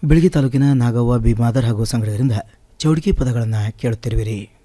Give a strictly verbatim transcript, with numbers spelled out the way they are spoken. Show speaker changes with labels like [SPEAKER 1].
[SPEAKER 1] ಬೆಳಗಿ ತಾಲೂಕಿನ ನಾಗವ್ವ ಬಿ ಮಾದರ್ ಹಾಗೂ ಸಂಗಡಿಗರಿಂದ ಚೌಡಿಕಿ ಪದಗಳನ್ನು ಕೇಳುತ್ತಿರುವಿರಿ.